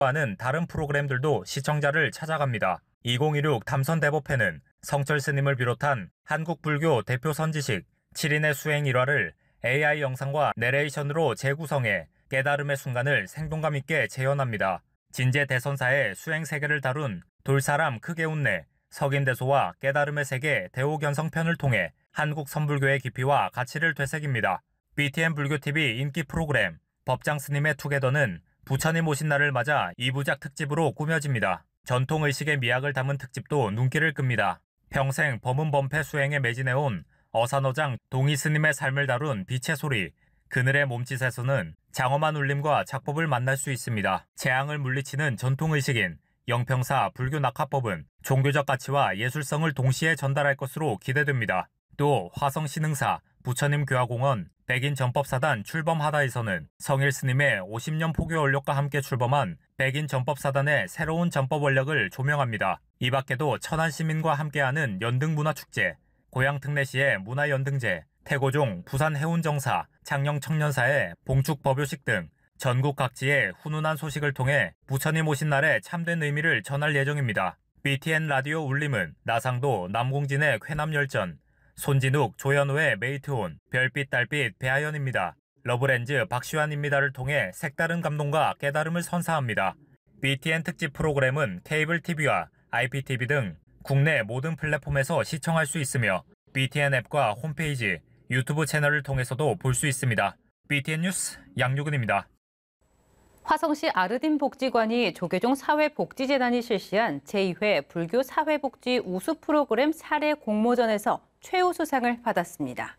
하는 다른 프로그램들도 시청자를 찾아갑니다. 2016 tam선대법회는 성철 스님을 비롯한 한국 불교 대표 선지식 7인의 수행 일화를 AI 영상과 내레이션으로 재구성해 깨달음의 순간을 생동감 있게 재현합니다. 진제 대선사의 수행 세계를 다룬 돌사람 크게 웃네, 석인대소와 깨달음의 세계 대오견성편을 통해 한국 선불교의 깊이와 가치를 되새깁니다. BTN 불교TV 인기 프로그램 법장 스님의 투게더는 부처님 오신 날을 맞아 2부작 특집으로 꾸며집니다. 전통의식의 미학을 담은 특집도 눈길을 끕니다. 평생 범은범패 수행에 매진해온 어산어장 동희 스님의 삶을 다룬 빛의 소리, 그늘의 몸짓에서는 장엄한 울림과 작법을 만날 수 있습니다. 재앙을 물리치는 전통의식인 영평사 불교낙하법은 종교적 가치와 예술성을 동시에 전달할 것으로 기대됩니다. 또 화성신흥사 부처님 교화공원 백인 전법사단 출범하다에서는 성일 스님의 50년 포교 원력과 함께 출범한 백인 전법사단의 새로운 전법 원력을 조명합니다. 이 밖에도 천안시민과 함께하는 연등문화축제, 고향특례시의 문화연등제, 태고종 부산해운정사, 창녕청년사의 봉축법요식 등 전국 각지의 훈훈한 소식을 통해 부처님 오신 날의 참된 의미를 전할 예정입니다. BTN 라디오 울림은 나상도 남공진의 쾌남열전, 손진욱 조현우의 메이트온, 별빛 달빛 배아연입니다. 러브렌즈 박시환입니다를 통해 색다른 감동과 깨달음을 선사합니다. BTN 특집 프로그램은 케이블 TV와 IPTV 등 국내 모든 플랫폼에서 시청할 수 있으며 BTN 앱과 홈페이지, 유튜브 채널을 통해서도 볼 수 있습니다. BTN 뉴스 양유근입니다. 화성시 아르딘 복지관이 조계종 사회복지재단이 실시한 제2회 불교 사회복지 우수 프로그램 사례 공모전에서 최우수상을 받았습니다.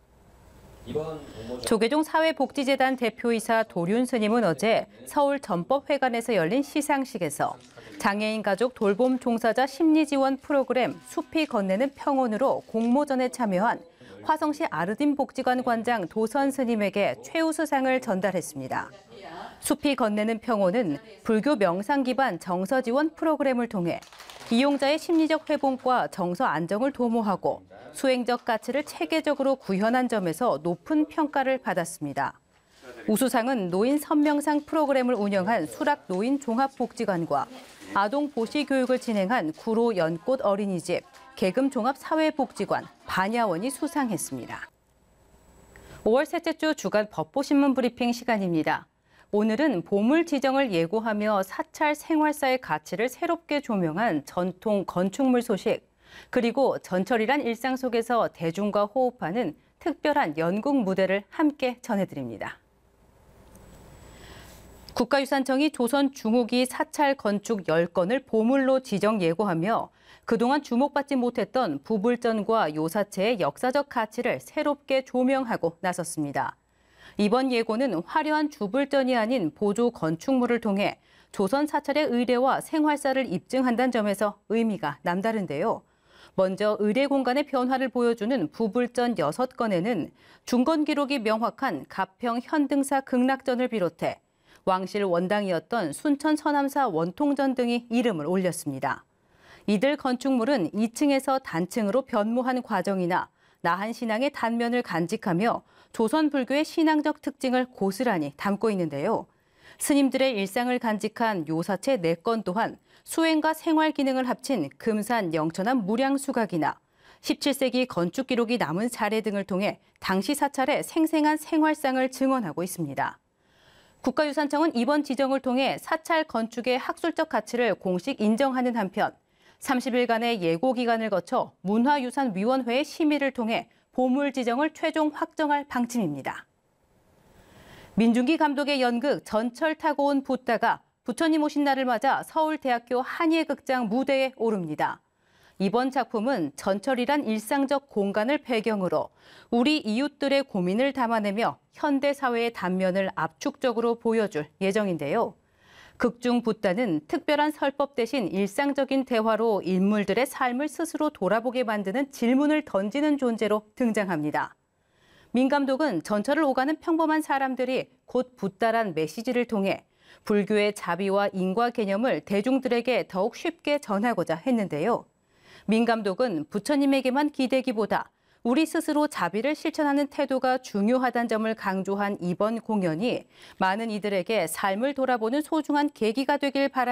조계종 사회복지재단 대표이사 도륜 스님은 어제 서울 전법회관에서 열린 시상식에서 장애인 가족 돌봄 종사자 심리지원 프로그램 숲이 건네는 평온으로 공모전에 참여한 화성시 아르딘 복지관 관장 도선 스님에게 최우수상을 전달했습니다. 숲이 건네는 평온은 불교 명상 기반 정서 지원 프로그램을 통해 이용자의 심리적 회복과 정서 안정을 도모하고 수행적 가치를 체계적으로 구현한 점에서 높은 평가를 받았습니다. 우수상은 노인 선명상 프로그램을 운영한 수락 노인 종합복지관과 아동 보시 교육을 진행한 구로 연꽃 어린이집, 계금 종합 사회복지관, 반야원이 수상했습니다. 5월 셋째 주 주간 법보신문 브리핑 시간입니다. 오늘은 보물 지정을 예고하며 사찰 생활사의 가치를 새롭게 조명한 전통 건축물 소식, 그리고 전철이란 일상 속에서 대중과 호흡하는 특별한 연극 무대를 함께 전해드립니다. 국가유산청이 조선 중후기 사찰 건축 10건을 보물로 지정 예고하며 그동안 주목받지 못했던 부불전과 요사체의 역사적 가치를 새롭게 조명하고 나섰습니다. 이번 예고는 화려한 주불전이 아닌 보조 건축물을 통해 조선 사찰의 의례와 생활사를 입증한다는 점에서 의미가 남다른데요. 먼저 의례 공간의 변화를 보여주는 부불전 6건에는 중건 기록이 명확한 가평 현등사 극락전을 비롯해 왕실 원당이었던 순천 서남사 원통전 등이 이름을 올렸습니다. 이들 건축물은 2층에서 단층으로 변모한 과정이나 나한 신앙의 단면을 간직하며 조선 불교의 신앙적 특징을 고스란히 담고 있는데요. 스님들의 일상을 간직한 요사체 4건 또한 수행과 생활 기능을 합친 금산 영천암 무량수각이나 17세기 건축 기록이 남은 사례 등을 통해 당시 사찰의 생생한 생활상을 증언하고 있습니다. 국가유산청은 이번 지정을 통해 사찰 건축의 학술적 가치를 공식 인정하는 한편 30일간의 예고 기간을 거쳐 문화유산위원회의 심의를 통해 보물 지정을 최종 확정할 방침입니다. 민중기 감독의 연극 전철 타고 온 붓다가 부처님 오신 날을 맞아 서울대학교 한예극장 무대에 오릅니다. 이번 작품은 전철이란 일상적 공간을 배경으로 우리 이웃들의 고민을 담아내며 현대사회의 단면을 압축적으로 보여줄 예정인데요. 극중 붓다는 특별한 설법 대신 일상적인 대화로 인물들의 삶을 스스로 돌아보게 만드는 질문을 던지는 존재로 등장합니다. 민 감독은 전철을 오가는 평범한 사람들이 곧 붓다란 메시지를 통해 불교의 자비와 인과 개념을 대중들에게 더욱 쉽게 전하고자 했는데요. 민 감독은 부처님에게만 기대기보다 우리 스스로 자비를 실천하는 태도가 중요하다는 점을 강조한 이번 공연이 많은 이들에게 삶을 돌아보는 소중한 계기가 되길 바랍니다.